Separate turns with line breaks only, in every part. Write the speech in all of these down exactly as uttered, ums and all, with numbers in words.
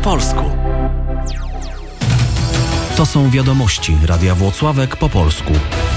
polsku. To są wiadomości Radia Włocławek po polsku.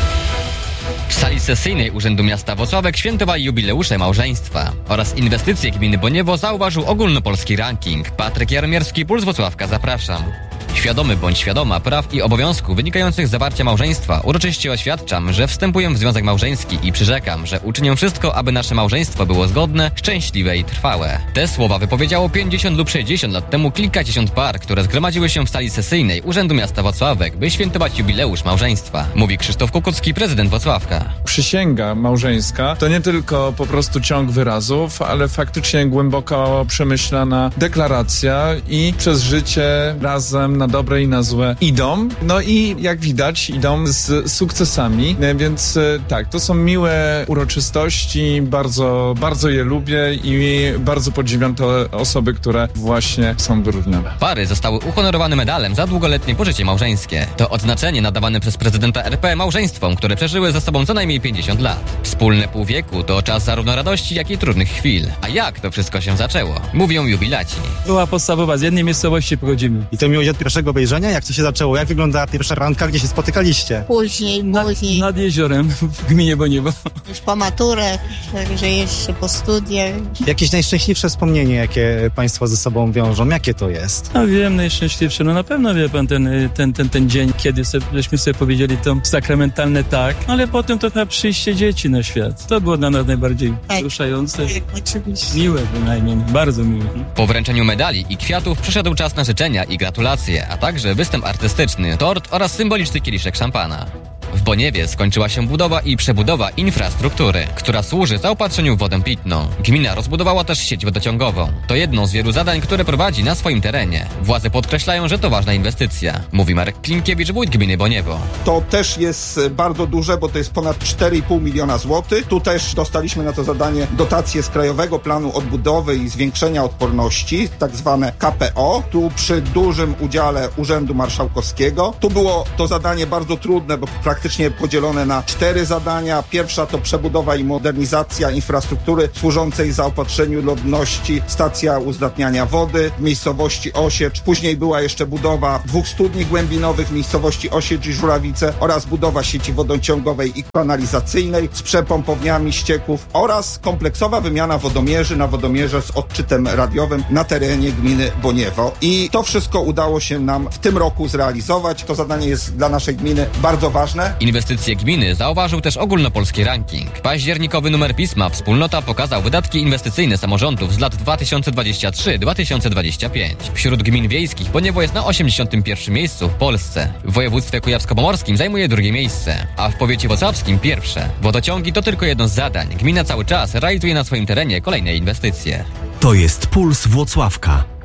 W sali sesyjnej Urzędu Miasta Włocławek świętowali jubileusze małżeństwa oraz inwestycje gminy Boniewo zauważył ogólnopolski ranking. Patryk Jaromierski, Puls Włocławka, zapraszam. Świadomy bądź świadoma praw i obowiązków wynikających z zawarcia małżeństwa, uroczyście oświadczam, że wstępuję w związek małżeński i przyrzekam, że uczynię wszystko, aby nasze małżeństwo było zgodne, szczęśliwe i trwałe. Te słowa wypowiedziało pięćdziesiąt lub sześćdziesiąt lat temu kilkadziesiąt par, które zgromadziły się w sali sesyjnej Urzędu Miasta Włocławek, by świętować jubileusz małżeństwa. Mówi Krzysztof Kukucki, prezydent Włocławka.
Przysięga małżeńska to nie tylko po prostu ciąg wyrazów, ale faktycznie głęboko przemyślana deklaracja i przez życie razem na dobre i na złe idą. No i jak widać idą z sukcesami, więc tak, to są miłe uroczystości, bardzo, bardzo je lubię i bardzo podziwiam te osoby, które właśnie są wyróżnione.
Pary zostały uhonorowane medalem za długoletnie pożycie małżeńskie. To odznaczenie nadawane przez prezydenta R P małżeństwom, które przeżyły ze sobą co najmniej pięćdziesiąt lat. Wspólne pół wieku to czas zarówno radości, jak i trudnych chwil. A jak to wszystko się zaczęło? Mówią jubilaci.
Była podstawowa, z jednej miejscowości pochodzimy.
I to miłość od pierwszego obejrzenia? Jak to się zaczęło? Jak wyglądała pierwsza randka? Gdzie się spotykaliście?
Później, później.
Nad jeziorem w gminie Boniewo.
Już po maturach, także jeszcze po studiach.
Jakieś najszczęśliwsze wspomnienie, jakie państwo ze sobą wiążą? Jakie to jest?
No wiem, najszczęśliwsze. No na pewno wie pan ten, ten, ten, ten dzień, kiedy sobie, żeśmy sobie powiedzieli to sakramentalne tak, ale potem to chyba przyjście dzieci na świat. To było dla nas najbardziej
tak.
wzruszające.
Tak, oczywiście.
Miłe bynajmniej, bardzo miłe.
Po wręczeniu medali i kwiatów przyszedł czas na życzenia i gratulacje, a także występ artystyczny, tort oraz symboliczny kieliszek szampana. W Boniewie skończyła się budowa i przebudowa infrastruktury, która służy zaopatrzeniu w wodę pitną. Gmina rozbudowała też sieć wodociągową. To jedno z wielu zadań, które prowadzi na swoim terenie. Władze podkreślają, że to ważna inwestycja. Mówi Marek Klinkiewicz, wójt gminy Boniewo.
To też jest bardzo duże, bo to jest ponad cztery i pół miliona złotych. Tu też dostaliśmy na to zadanie dotacje z Krajowego Planu Odbudowy i Zwiększenia Odporności, tak zwane K P O. Tu przy dużym udziale Urzędu Marszałkowskiego. Tu było to zadanie bardzo trudne, bo praktycznie praktycznie podzielone na cztery zadania. Pierwsza to przebudowa i modernizacja infrastruktury służącej zaopatrzeniu ludności, stacja uzdatniania wody w miejscowości Osiecz. Później była jeszcze budowa dwóch studni głębinowych w miejscowości Osiecz i Żurawice oraz budowa sieci wodociągowej i kanalizacyjnej z przepompowniami ścieków oraz kompleksowa wymiana wodomierzy na wodomierze z odczytem radiowym na terenie gminy Boniewo. I to wszystko udało się nam w tym roku zrealizować. To zadanie jest dla naszej gminy bardzo ważne.
Inwestycje gminy zauważył też ogólnopolski ranking. Październikowy numer pisma Wspólnota pokazał wydatki inwestycyjne samorządów z lat dwa tysiące dwudziesty trzeci do dwa tysiące dwudziestego piątego. Wśród gmin wiejskich Boniewo jest na osiemdziesiątym pierwszym miejscu w Polsce. W województwie kujawsko-pomorskim zajmuje drugie miejsce, a w powiecie włocławskim pierwsze. Wodociągi to tylko jedno z zadań. Gmina cały czas realizuje na swoim terenie kolejne inwestycje.
To jest Puls Włocławka.